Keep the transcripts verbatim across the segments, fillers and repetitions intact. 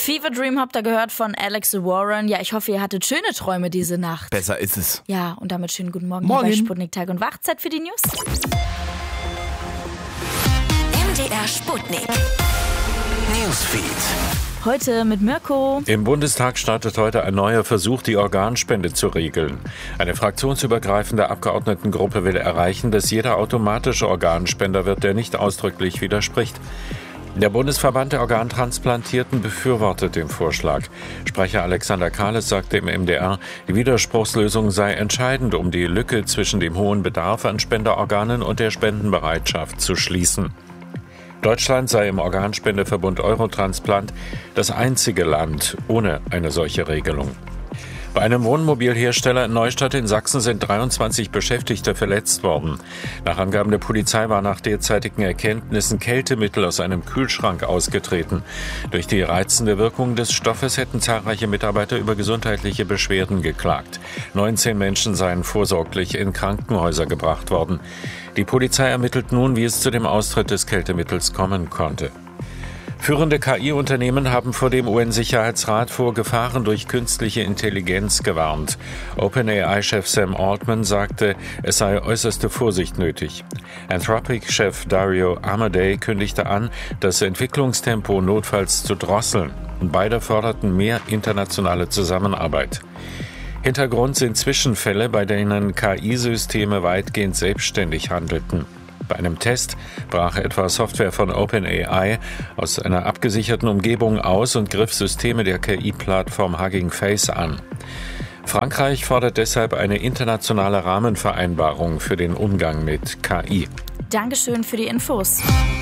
Fever Dream habt ihr gehört von Alex Warren. Ja, ich hoffe, ihr hattet schöne Träume diese Nacht. Besser ist es. Ja, und damit schönen guten Morgen, Morgen. Hier bei Sputnik Tag und Wachzeit für die News. M D R Sputnik Newsfeed. Heute mit Mirko. Im Bundestag startet heute ein neuer Versuch, die Organspende zu regeln. Eine fraktionsübergreifende Abgeordnetengruppe will erreichen, dass jeder automatische Organspender wird, der nicht ausdrücklich widerspricht. Der Bundesverband der Organtransplantierten befürwortet den Vorschlag. Sprecher Alexander Kahles sagte im M D R, die Widerspruchslösung sei entscheidend, um die Lücke zwischen dem hohen Bedarf an Spenderorganen und der Spendenbereitschaft zu schließen. Deutschland sei im Organspendeverbund Eurotransplant das einzige Land ohne eine solche Regelung. Bei einem Wohnmobilhersteller in Neustadt in Sachsen sind dreiundzwanzig Beschäftigte verletzt worden. Nach Angaben der Polizei war nach derzeitigen Erkenntnissen Kältemittel aus einem Kühlschrank ausgetreten. Durch die reizende Wirkung des Stoffes hätten zahlreiche Mitarbeiter über gesundheitliche Beschwerden geklagt. neunzehn Menschen seien vorsorglich in Krankenhäuser gebracht worden. Die Polizei ermittelt nun, wie es zu dem Austritt des Kältemittels kommen konnte. Führende K I-Unternehmen haben vor dem U N-Sicherheitsrat vor Gefahren durch künstliche Intelligenz gewarnt. OpenAI-Chef Sam Altman sagte, es sei äußerste Vorsicht nötig. Anthropic-Chef Dario Amodei kündigte an, das Entwicklungstempo notfalls zu drosseln. Und beide forderten mehr internationale Zusammenarbeit. Hintergrund sind Zwischenfälle, bei denen K I-Systeme weitgehend selbstständig handelten. Bei einem Test brach etwa Software von OpenAI aus einer abgesicherten Umgebung aus und griff Systeme der K I-Plattform Hugging Face an. Frankreich fordert deshalb eine internationale Rahmenvereinbarung für den Umgang mit K I. Dankeschön für die Infos.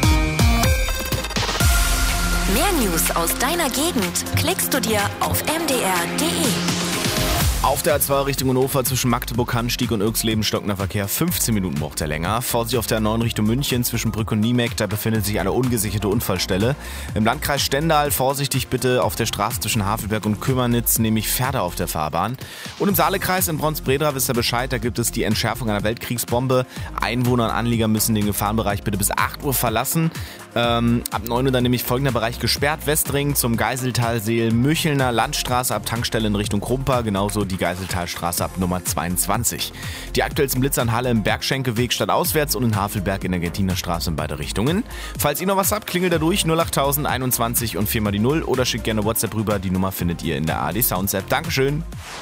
Mehr News aus deiner Gegend klickst du dir auf m d r punkt d e. Auf der A zwei Richtung Hannover zwischen Magdeburg, Hannsteig und Irxleben stockender Verkehr. fünfzehn Minuten braucht er länger. Vorsicht auf der A neun Richtung München zwischen Brück und Niemeck, da befindet sich eine ungesicherte Unfallstelle. Im Landkreis Stendal vorsichtig bitte auf der Straße zwischen Havelberg und Kümmernitz, nämlich Pferde auf der Fahrbahn. Und im Saalekreis in Brons-Bredra wisst ihr Bescheid, da gibt es die Entschärfung einer Weltkriegsbombe. Einwohner und Anlieger müssen den Gefahrenbereich bitte bis acht Uhr verlassen. Ähm, ab neun Uhr dann nämlich folgender Bereich gesperrt. Westring zum Geiseltalseel, Müchelner Landstraße ab Tankstelle in Richtung Krumper, genauso die Geiseltalstraße ab Nummer zweiundzwanzig. Die aktuellsten Blitzer in Halle im Bergschenkeweg stadtauswärts und in Havelberg in der Gentinerstraße in beide Richtungen. Falls ihr noch was habt, klingelt da durch null acht null null einundzwanzig und vier mal die null oder schickt gerne WhatsApp rüber. Die Nummer findet ihr in der A R D Sounds App. Dankeschön.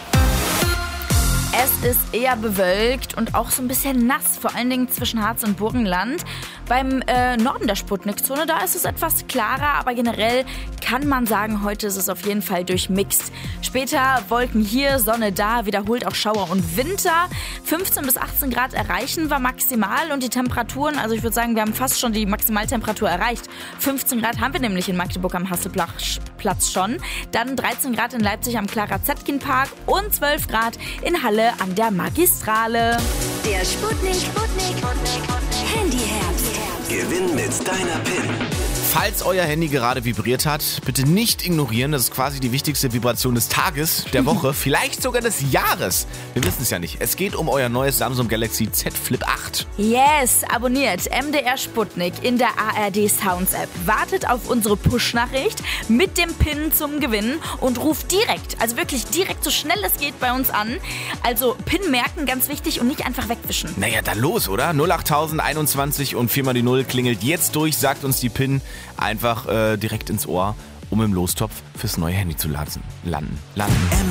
Es ist eher bewölkt und auch so ein bisschen nass, vor allen Dingen zwischen Harz und Burgenland. Beim äh, Norden der Sputnik-Zone, da ist es etwas klarer, aber generell kann man sagen, heute ist es auf jeden Fall durchmixt. Später Wolken hier, Sonne da, wiederholt auch Schauer und Winter. fünfzehn bis achtzehn Grad erreichen wir maximal und die Temperaturen, also ich würde sagen, wir haben fast schon die Maximaltemperatur erreicht. fünfzehn Grad haben wir nämlich in Magdeburg am Hasselplatz schon. Dann dreizehn Grad in Leipzig am Clara-Zetkin-Park und zwölf Grad in Halle an der Magistrale. Der Sputnik Sputnik Handyherz. Gewinn mit deiner P I N. Falls euer Handy gerade vibriert hat, bitte nicht ignorieren. Das ist quasi die wichtigste Vibration des Tages, der Woche, vielleicht sogar des Jahres. Wir wissen es ja nicht. Es geht um euer neues Samsung Galaxy Z Flip acht. Yes, abonniert M D R Sputnik in der A R D Sounds App. Wartet auf unsere Push-Nachricht mit dem Pin zum Gewinnen und ruft direkt, also wirklich direkt so schnell es geht bei uns an. Also Pin merken, ganz wichtig, und nicht einfach wegwischen. Naja, dann los, oder? null acht null null einundzwanzig und vier mal die null klingelt jetzt durch, sagt uns die Pin einfach äh, direkt ins Ohr, um im Lostopf fürs neue Handy zu landen. Landen. Landen.